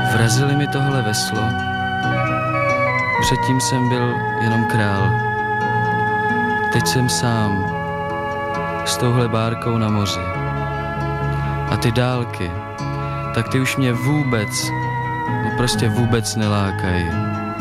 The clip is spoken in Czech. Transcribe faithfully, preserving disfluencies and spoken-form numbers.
Vrazili mi tohle veslo, předtím jsem byl jenom král. Teď jsem sám, s touhle bárkou na moři. A ty dálky, tak ty už mě vůbec, no prostě vůbec nelákají.